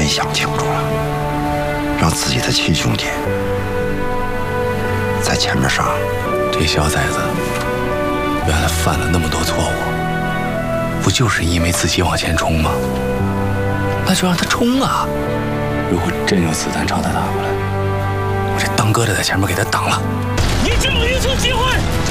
想清楚了，让自己的亲兄弟在前面上。 这小崽子原来犯了那么多错误，不就是因为自己往前冲吗？那就让他冲啊！如果真有子弹朝他打过来，我这当哥的在前面给他挡了。 你只有一次机会。